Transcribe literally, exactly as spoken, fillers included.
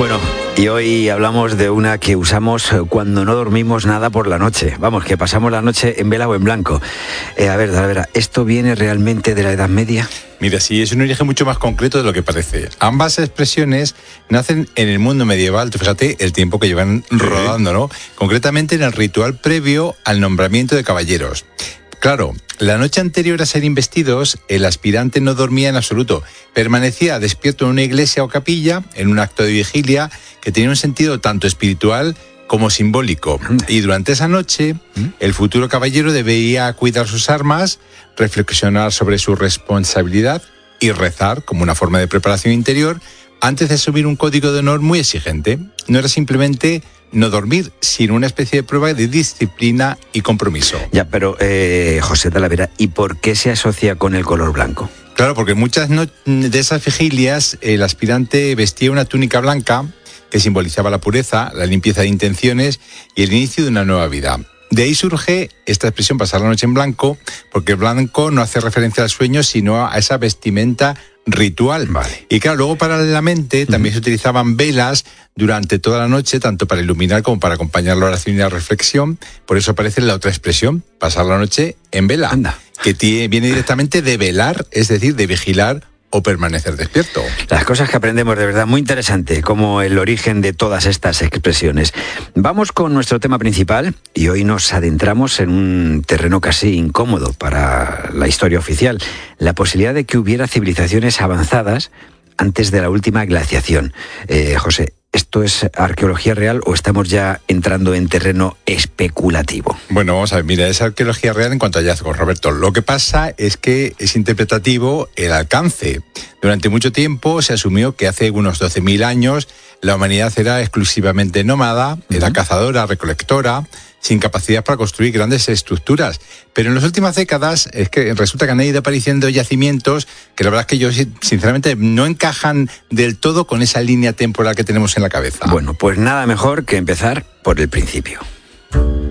Bueno, y hoy hablamos de una que usamos cuando no dormimos nada por la noche. Vamos, que pasamos la noche en vela o en blanco. Eh, a ver, a ver, ¿esto viene realmente de la Edad Media? Mira, sí, es un origen mucho más concreto de lo que parece. Ambas expresiones nacen en el mundo medieval. Tú fíjate el tiempo que llevan sí. rodando, ¿no? Concretamente en el ritual previo al nombramiento de caballeros. Claro, la noche anterior a ser investidos, el aspirante no dormía en absoluto. Permanecía despierto en una iglesia o capilla, en un acto de vigilia, que tenía un sentido tanto espiritual como simbólico. Y durante esa noche, el futuro caballero debía cuidar sus armas, reflexionar sobre su responsabilidad y rezar como una forma de preparación interior antes de asumir un código de honor muy exigente. No era simplemente no dormir, sino una especie de prueba de disciplina y compromiso. Ya, pero eh, José Talavera, ¿y por qué se asocia con el color blanco? Claro, porque en muchas no- de esas vigilias el aspirante vestía una túnica blanca que simbolizaba la pureza, la limpieza de intenciones y el inicio de una nueva vida. De ahí surge esta expresión pasar la noche en blanco, porque el blanco no hace referencia al sueño, sino a esa vestimenta ritual. Vale. Y claro, luego paralelamente también uh-huh. se utilizaban velas durante toda la noche, tanto para iluminar como para acompañar la oración y la reflexión. Por eso aparece la otra expresión, pasar la noche en vela, Anda. que tiene, viene directamente de velar, es decir, de vigilar o permanecer despierto. Las cosas que aprendemos, de verdad, muy interesante, como el origen de todas estas expresiones. Vamos con nuestro tema principal y hoy nos adentramos en un terreno casi incómodo para la historia oficial, la posibilidad de que hubiera civilizaciones avanzadas antes de la última glaciación. Eh, José, ¿esto es arqueología real o estamos ya entrando en terreno especulativo? Bueno, vamos a ver, mira, es arqueología real en cuanto a hallazgos, Roberto. Lo que pasa es que es interpretativo el alcance. Durante mucho tiempo se asumió que hace unos doce mil años la humanidad era exclusivamente nómada, uh-huh. era cazadora, recolectora, sin capacidad para construir grandes estructuras. Pero en las últimas décadas es que resulta que han ido apareciendo yacimientos que la verdad es que yo sinceramente no encajan del todo con esa línea temporal que tenemos en la cabeza. Bueno, pues nada mejor que empezar por el principio.